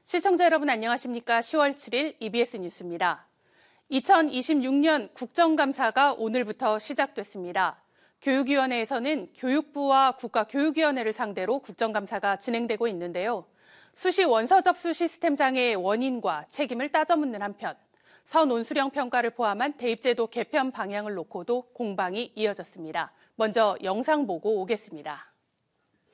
시청자 여러분 안녕하십니까? 10월 7일 EBS 뉴스입니다. 2026년 국정감사가 오늘부터 시작됐습니다. 교육위원회에서는 교육부와 국가교육위원회를 상대로 국정감사가 진행되고 있는데요. 수시 원서 접수 시스템 장애의 원인과 책임을 따져 묻는 한편 선온수령 평가를 포함한 대입제도 개편 방향을 놓고도 공방이 이어졌습니다. 먼저 영상 보고 오겠습니다.